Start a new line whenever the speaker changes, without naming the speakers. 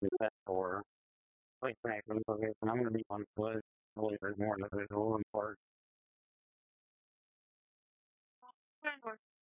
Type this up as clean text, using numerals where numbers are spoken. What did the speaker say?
that or quite frankly, okay, and I'm going to be on foot. I believe there's more individual and part.